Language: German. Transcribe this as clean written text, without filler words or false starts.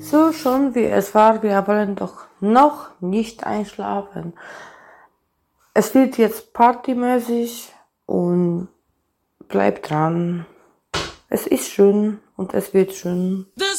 So schon wie es war, wir wollen doch noch nicht einschlafen. Es wird jetzt partymäßig und bleib dran. Es ist schön und es wird schön.